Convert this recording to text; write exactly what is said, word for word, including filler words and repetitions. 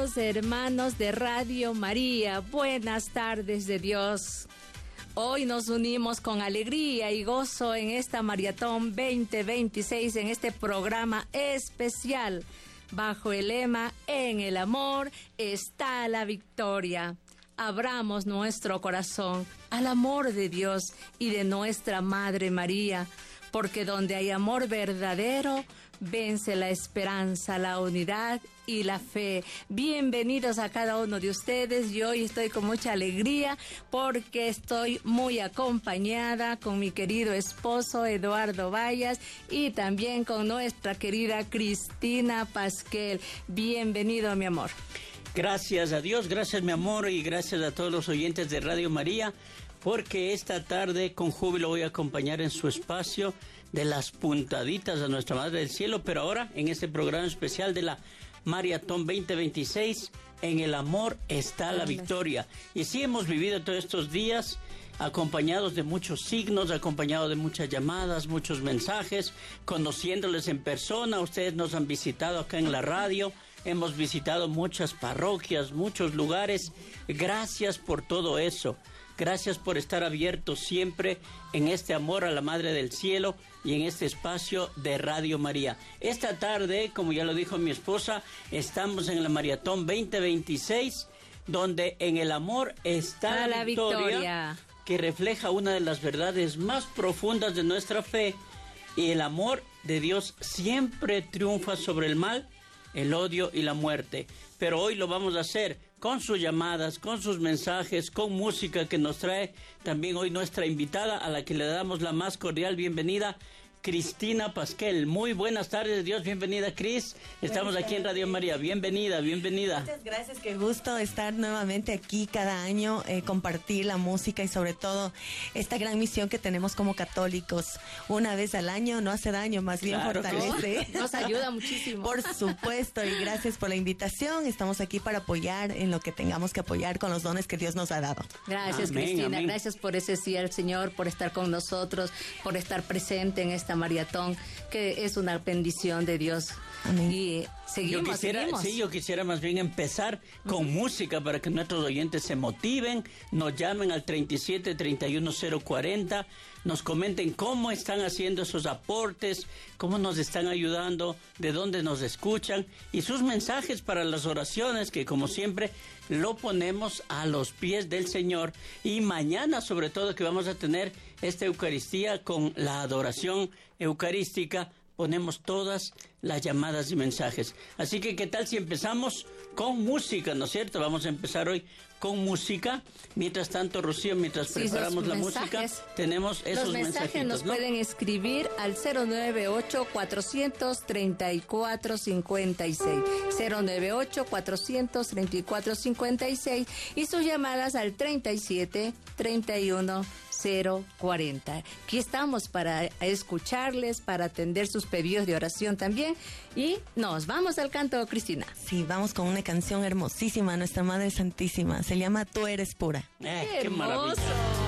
Amados hermanos de Radio María, buenas tardes de Dios. Hoy nos unimos con alegría y gozo en esta Maratón veinte veintiséis, en este programa especial, bajo el lema En el amor está la victoria. Abramos nuestro corazón al amor de Dios y de nuestra Madre María, porque donde hay amor verdadero, vence la esperanza, la unidad y la fe. Bienvenidos a cada uno de ustedes. Yo hoy estoy con mucha alegría porque estoy muy acompañada con mi querido esposo Eduardo Vallas y también con nuestra querida Cristina Pasquel. Bienvenido, mi amor. Gracias a Dios, gracias mi amor y gracias a todos los oyentes de Radio María, porque esta tarde con júbilo voy a acompañar en su espacio de las puntaditas a nuestra Madre del Cielo, pero ahora en este programa especial de la Maratón veinte veintiséis, En el amor está la victoria. Y sí hemos vivido todos estos días acompañados de muchos signos, acompañados de muchas llamadas, muchos mensajes, conociéndoles en persona. Ustedes nos han visitado acá en la radio, hemos visitado muchas parroquias, muchos lugares. Gracias por todo eso. Gracias por estar abiertos siempre en este amor a la Madre del Cielo y en este espacio de Radio María. Esta tarde, como ya lo dijo mi esposa, estamos en la Maratón veinte veintiséis, donde en el amor está la, la victoria, victoria, que refleja una de las verdades más profundas de nuestra fe. Y el amor de Dios siempre triunfa sobre el mal, el odio y la muerte. Pero hoy lo vamos a hacer con sus llamadas, con sus mensajes, con música que nos trae también hoy nuestra invitada, a la que le damos la más cordial bienvenida, Cristina Pasquel. Muy buenas tardes, Dios, bienvenida, Cris. Estamos buenas aquí tardes. En Radio María. Bienvenida, bienvenida. Muchas gracias, qué gusto estar nuevamente aquí cada año, eh, compartir la música y sobre todo esta gran misión que tenemos como católicos. Una vez al año no hace daño, más bien claro fortalece. Nos ayuda muchísimo. Por supuesto, y gracias por la invitación. Estamos aquí para apoyar en lo que tengamos que apoyar con los dones que Dios nos ha dado. Gracias, amén, Cristina. Amén. Gracias por ese sí al Señor, por estar con nosotros, por estar presente en esta maratón, que es una bendición de Dios. Amén. Y seguimos, yo quisiera, seguimos. Sí, yo quisiera más bien empezar con uh-huh. música para que nuestros oyentes se motiven, nos llamen al treinta y siete, treinta y uno, cero cuarenta, nos comenten cómo están haciendo esos aportes, cómo nos están ayudando, de dónde nos escuchan y sus mensajes para las oraciones, que como siempre lo ponemos a los pies del Señor. Y mañana sobre todo que vamos a tener esta Eucaristía con la adoración eucarística, ponemos todas las llamadas y mensajes. Así que, ¿qué tal si empezamos con música, no es cierto? Vamos a empezar hoy con música. Mientras tanto, Rocío, mientras sí, preparamos la música, tenemos esos los mensajes nos ¿no? pueden escribir al cero nueve ocho, cuatro tres cuatro, cinco seis. cero nueve ocho, cuatro tres cuatro, cinco seis y sus llamadas al treinta y siete, treinta y uno, cero cuarenta. Aquí estamos para escucharles, para atender sus pedidos de oración también. Y nos vamos al canto, Cristina. Sí, vamos con una canción hermosísima, Nuestra Madre Santísima. Se llama Tú Eres Pura. Eh, ¡Qué, qué maravilla!